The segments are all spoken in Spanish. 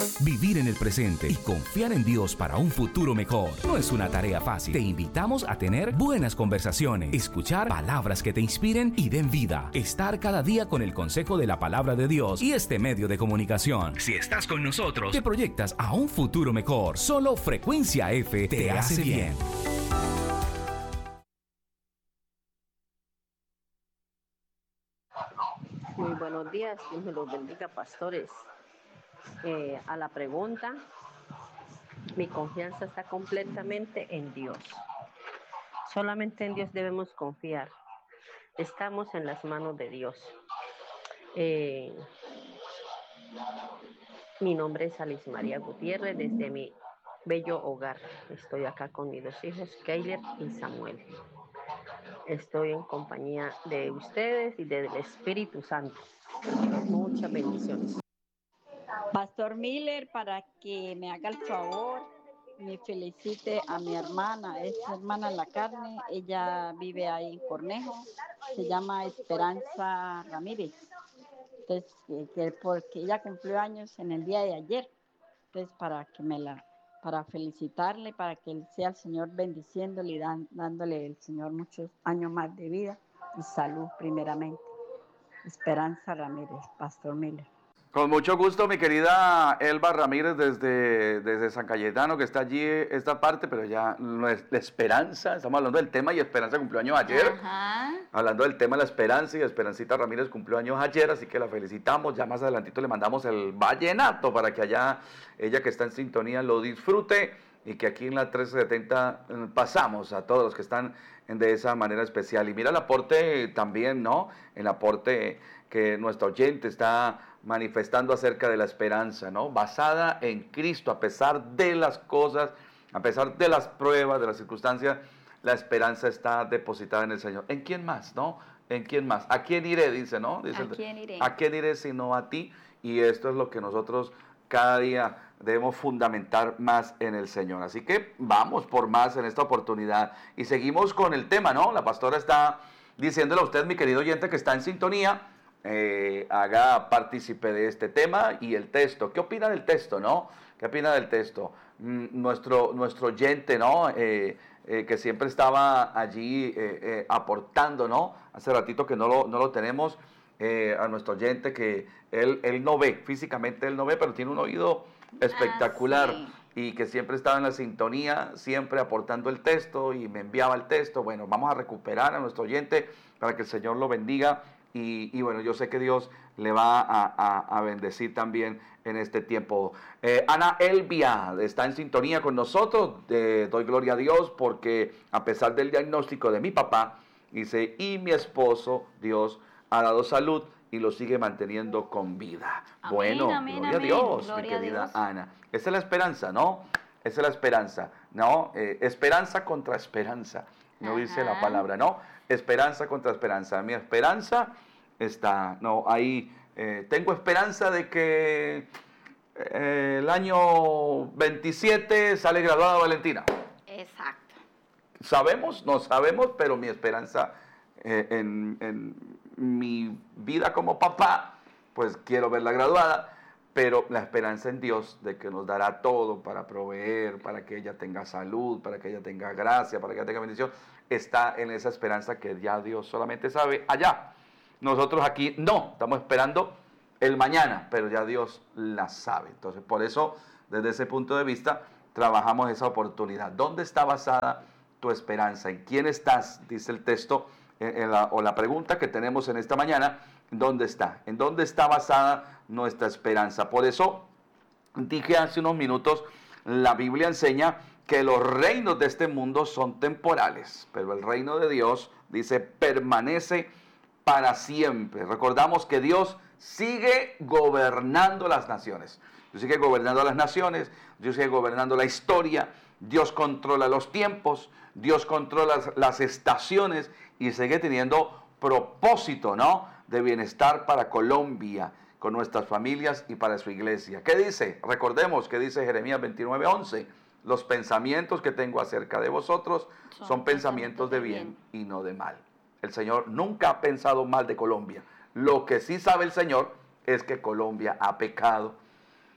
Vivir en el presente y confiar en Dios para un futuro mejor no es una tarea fácil. Te invitamos a tener buenas conversaciones, escuchar palabras que te inspiren y den vida, estar cada día con el consejo de la palabra de Dios y este medio de comunicación. Si estás con nosotros, te proyectas a un futuro mejor. Solo Frecuencia F te hace bien. Muy buenos días, Dios me los bendiga, pastores. A la pregunta, mi confianza está completamente en Dios. Solamente en Dios debemos confiar. Estamos en las manos de Dios. Mi nombre es Alice María Gutiérrez, desde mi bello hogar. Estoy acá con mis dos hijos, Keiler y Samuel. Estoy en compañía de ustedes y del Espíritu Santo. Muchas bendiciones. Pastor Miller, para que me haga el favor, me felicite a mi hermana, es hermana en la carne, ella vive ahí en Cornejo, se llama Esperanza Ramírez. Entonces, porque ella cumplió años en el día de ayer, entonces para felicitarle, para que sea el Señor bendiciéndole y dándole el Señor muchos años más de vida y salud primeramente. Esperanza Ramírez, Pastor Miller. Con mucho gusto, mi querida Elba Ramírez desde San Cayetano, que está allí esta parte, pero ya no es la esperanza, estamos hablando del tema y Esperanza cumplió años ayer. Ajá. Hablando del tema de la esperanza y Esperancita Ramírez cumplió años ayer, así que la felicitamos, ya más adelantito le mandamos el vallenato para que allá ella que está en sintonía lo disfrute y que aquí en la 1370 pasamos a todos los que están de esa manera especial. Y mira el aporte también, ¿no? El aporte que nuestro oyente está manifestando acerca de la esperanza, ¿no? Basada en Cristo, a pesar de las cosas, a pesar de las pruebas, de las circunstancias, la esperanza está depositada en el Señor. ¿En quién más, no? ¿En quién más? ¿A quién iré? Dice, ¿no? Dice, ¿A quién iré? ¿A quién iré sino a ti? Y esto es lo que nosotros cada día debemos fundamentar más en el Señor. Así que vamos por más en esta oportunidad. Y seguimos con el tema, ¿no? La pastora está diciéndole a usted, mi querido oyente, que está en sintonía, haga partícipe de este tema y el texto. ¿Qué opina del texto, no? ¿Qué opina del texto? Nuestro oyente, ¿no? Que siempre estaba allí aportando, ¿no? Hace ratito que no lo tenemos, a nuestro oyente que él no ve, físicamente él no ve, pero tiene un oído espectacular. Sí. Y que siempre estaba en la sintonía, siempre aportando el texto y me enviaba el texto. Bueno, vamos a recuperar a nuestro oyente para que el Señor lo bendiga. Y bueno, yo sé que Dios le va a bendecir también en este tiempo. Ana Elvia está en sintonía con nosotros. Doy gloria a Dios porque a pesar del diagnóstico de mi papá, dice, y mi esposo, Dios ha dado salud y lo sigue manteniendo con vida. Amén, Bueno, amén, gloria amén. a Dios, Gloria mi a querida Dios. Ana. Esa es la esperanza, ¿no? Esa es la esperanza, ¿no? Esperanza contra esperanza, no dice la palabra, ¿no? Esperanza contra esperanza. Mi esperanza está, no, ahí tengo esperanza de que el año 27 sale graduada Valentina. Exacto. Sabemos, no sabemos, pero mi esperanza en mi vida como papá, pues quiero verla graduada, pero la esperanza en Dios de que nos dará todo para proveer, para que ella tenga salud, para que ella tenga gracia, para que ella tenga bendición, está en esa esperanza que ya Dios solamente sabe allá. Nosotros aquí no, estamos esperando el mañana, pero ya Dios la sabe. Entonces, por eso, desde ese punto de vista, trabajamos esa oportunidad. ¿Dónde está basada tu esperanza? ¿En quién estás? Dice el texto, o la pregunta que tenemos en esta mañana, ¿dónde está? ¿En dónde está basada nuestra esperanza? Por eso, dije hace unos minutos, la Biblia enseña que los reinos de este mundo son temporales, pero el reino de Dios, dice, permanece para siempre. Recordamos que Dios sigue gobernando las naciones. Dios sigue gobernando las naciones, Dios sigue gobernando la historia, Dios controla los tiempos, Dios controla las estaciones y sigue teniendo propósito, ¿no?, de bienestar para Colombia, con nuestras familias y para su iglesia. ¿Qué dice? Recordemos que dice Jeremías 29:11, los pensamientos que tengo acerca de vosotros son pensamientos de bien y no de mal. El Señor nunca ha pensado mal de Colombia. Lo que sí sabe el Señor es que Colombia ha pecado.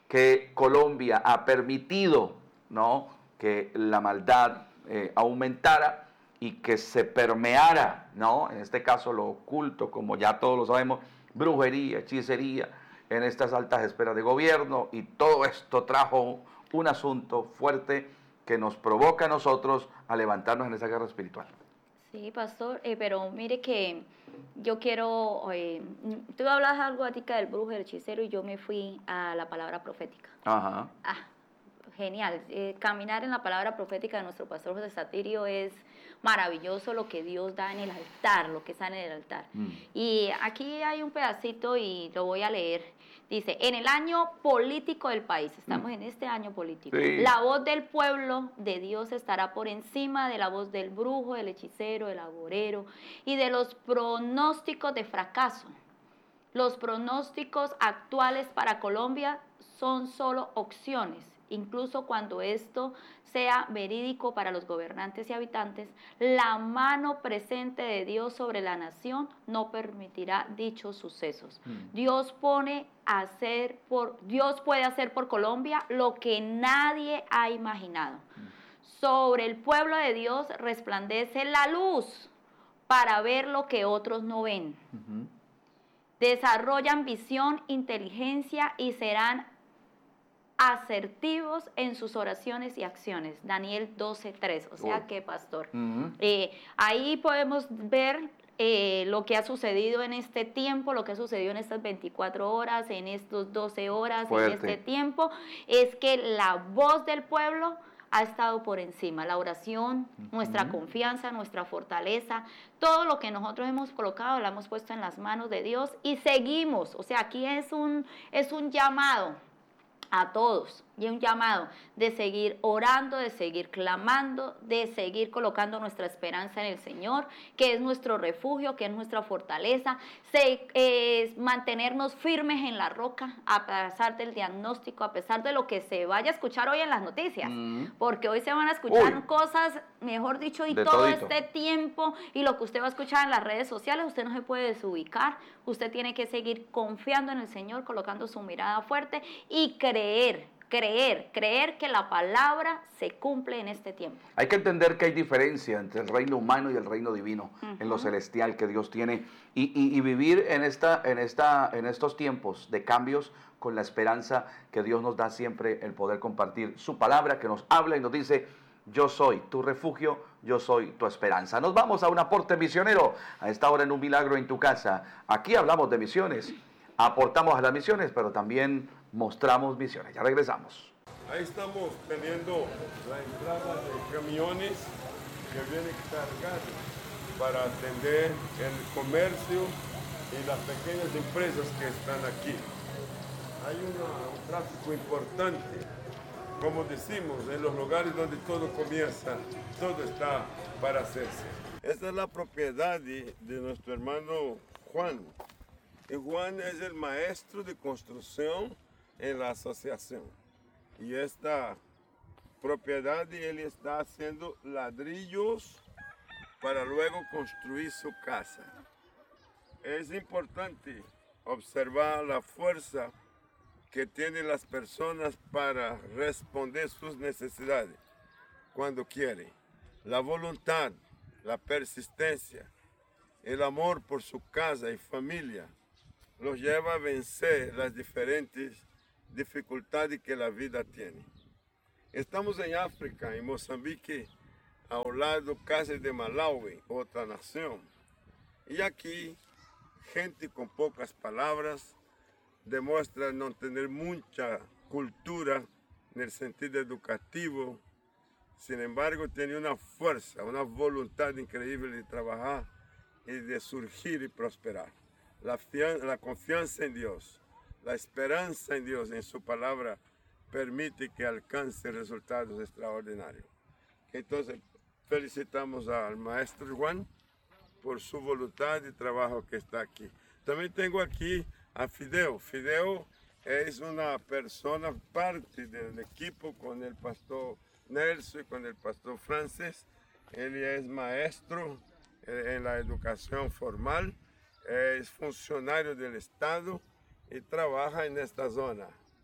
que Colombia ha permitido, ¿no?, que la maldad aumentara y que se permeara, ¿no?, en este caso lo oculto, como ya todos lo sabemos, brujería, hechicería, en estas altas esferas de gobierno, y todo esto trajo un asunto fuerte que nos provoca a nosotros a levantarnos en esa guerra espiritual. Sí, pastor, pero mire que yo quiero, tú hablas algo acerca del brujo, del hechicero, y yo me fui a la palabra profética. Ajá. Genial, caminar en la palabra profética de nuestro pastor José Satirio es maravilloso, lo que Dios da en el altar, lo que está en el altar. Y aquí hay un pedacito y lo voy a leer. Dice, en el año político del país, estamos en este año político, sí, la voz del pueblo de Dios estará por encima de la voz del brujo, del hechicero, del agorero y de los pronósticos de fracaso. Los pronósticos actuales para Colombia son solo opciones. Incluso cuando esto sea verídico para los gobernantes y habitantes, la mano presente de Dios sobre la nación no permitirá dichos sucesos. Dios puede hacer por Colombia lo que nadie ha imaginado. Sobre el pueblo de Dios resplandece la luz para ver lo que otros no ven. Desarrollan visión, inteligencia y serán asertivos en sus oraciones y acciones. Daniel 12:3. O sea que, pastor, ahí podemos ver lo que ha sucedido en este tiempo, lo que ha sucedido en estas 24 horas, en estos 12 horas, fuerte. En este tiempo, es que la voz del pueblo ha estado por encima, la oración, nuestra confianza, nuestra fortaleza, todo lo que nosotros hemos colocado, lo hemos puesto en las manos de Dios y seguimos. O sea, aquí es un llamado a todos, y un llamado de seguir orando, de seguir clamando, de seguir colocando nuestra esperanza en el Señor, que es nuestro refugio, que es nuestra fortaleza, mantenernos firmes en la roca, a pesar del diagnóstico, a pesar de lo que se vaya a escuchar hoy en las noticias, porque hoy se van a escuchar cosas, mejor dicho, y todo este tiempo, y lo que usted va a escuchar en las redes sociales, usted no se puede desubicar, usted tiene que seguir confiando en el Señor, colocando su mirada fuerte y creer que la palabra se cumple en este tiempo. Hay que entender que hay diferencia entre el reino humano y el reino divino, en lo celestial que Dios tiene, y vivir en estos tiempos de cambios con la esperanza que Dios nos da siempre, el poder compartir su palabra que nos habla y nos dice: yo soy tu refugio, yo soy tu esperanza. Nos vamos a un aporte misionero a esta hora en Un Milagro en tu Casa. Aquí hablamos de misiones, aportamos a las misiones, pero también mostramos misiones. Ya regresamos. Ahí estamos teniendo la entrada de camiones que vienen cargados para atender el comercio y las pequeñas empresas que están aquí. Hay un tráfico importante, como decimos, en los lugares donde todo comienza, todo está para hacerse. Esta es la propiedad de nuestro hermano Juan. Y Juan es el maestro de construcción en la asociación. Y esta propiedad él está haciendo ladrillos para luego construir su casa. Es importante observar la fuerza que tienen las personas para responder sus necesidades cuando quieren. La voluntad, la persistencia, el amor por su casa y familia los lleva a vencer las diferentes dificultades que la vida tiene. Estamos en África, en Mozambique, ao lado casi de Malawi, otra nación. Y aquí, gente con pocas palabras demuestra no tener mucha cultura en el sentido educativo. Sin embargo, tiene una fuerza, una voluntad increíble de trabajar y de surgir y prosperar. La confianza en Dios, la esperanza en Dios, en su palabra, permite que alcance resultados extraordinarios. Entonces, felicitamos al maestro Juan por su voluntad y trabajo que está aquí. También tengo aquí a Fideo. Fideo es una persona, parte del equipo con el pastor Nelson y con el pastor Francis. Él es maestro en la educación formal, es funcionario del Estado y trabaja en esta zona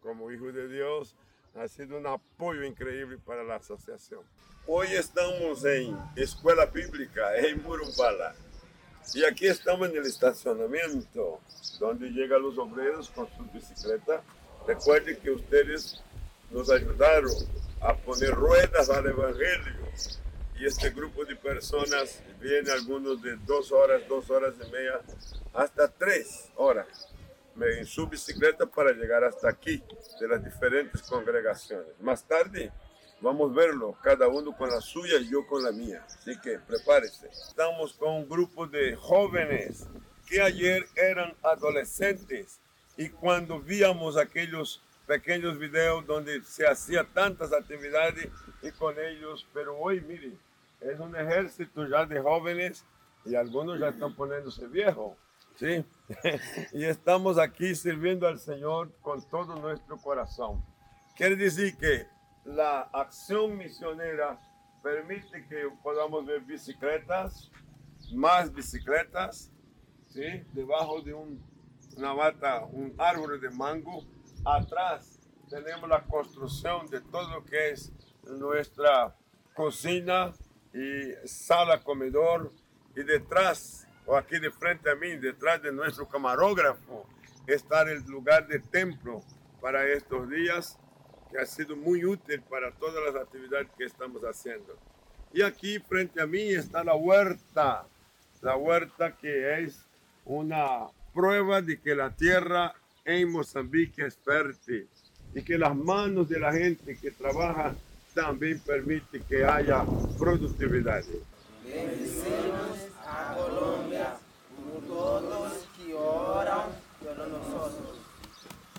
como hijo de Dios, ha sido un apoyo increíble para la asociación. Hoy estamos en Escuela Bíblica en Murumbala. Y aquí estamos en el estacionamiento, donde llegan los obreros con sus bicicletas. Recuerden que ustedes nos ayudaron a poner ruedas al Evangelio. Y este grupo de personas viene algunos de 2 horas y media, hasta 3 horas en su bicicleta para llegar hasta aquí, de las diferentes congregaciones. Más tarde vamos a verlo, cada uno con la suya y yo con la mía. Así que prepárese. Estamos con un grupo de jóvenes que ayer eran adolescentes y cuando víamos aquellos pequeños videos donde se hacía tantas actividades y con ellos, pero hoy, miren, es un ejército ya de jóvenes y algunos ya están poniéndose viejos, ¿sí? Y estamos aquí sirviendo al Señor con todo nuestro corazón. Quiere decir que la acción misionera permite que podamos ver bicicletas, más bicicletas, ¿sí? Debajo de una mata, un árbol de mango. Atrás tenemos la construcción de todo lo que es nuestra cocina y sala comedor. Y detrás, o aquí de frente a mí, detrás de nuestro camarógrafo, está el lugar de templo para estos días, que ha sido muy útil para todas las actividades que estamos haciendo. Y aquí frente a mí está la huerta que es una prueba de que la tierra en Mozambique es fértil y que las manos de la gente que trabaja también permiten que haya productividad.